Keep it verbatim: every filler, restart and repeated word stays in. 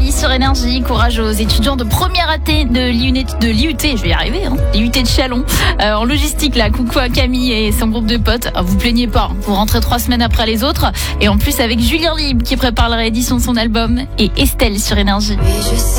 Camille sur Énergie. Courage aux étudiants de première A T de l'I U T, de l'I U T, je vais y arriver, hein, l'I U T de Chalon, euh, en logistique là. Coucou à Camille et son groupe de potes. Ah, vous plaignez pas, vous rentrez trois semaines après les autres. Et en plus avec Julien Libre qui prépare la réédition de son album et Estelle sur Énergie.